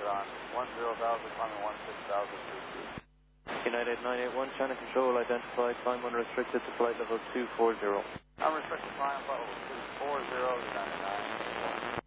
on 10,000, climbing 16,032. United 981, China Control, identified, climb unrestricted to flight level 240. Unrestricted climb, level 240 to 99.